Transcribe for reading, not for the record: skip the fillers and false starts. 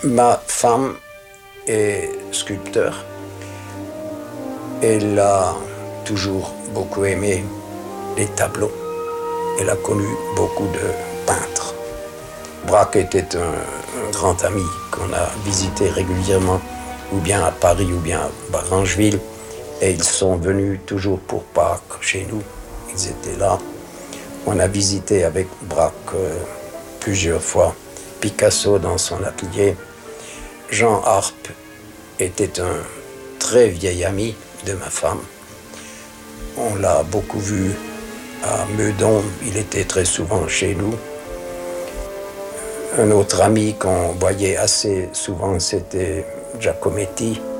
Ma femme est sculpteur. Elle a toujours beaucoup aimé les tableaux. Elle a connu beaucoup de peintres. Braque était un grand ami qu'on a visité régulièrement, ou bien à Paris, ou bien à Varangeville. Et ils sont venus toujours pour Pâques chez nous. Ils étaient là. On a visité avec Braque plusieurs fois Picasso dans son atelier. Jean Arp était un très vieil ami de ma femme. On l'a beaucoup vu à Meudon, il était très souvent chez nous. Un autre ami qu'on voyait assez souvent, c'était Giacometti.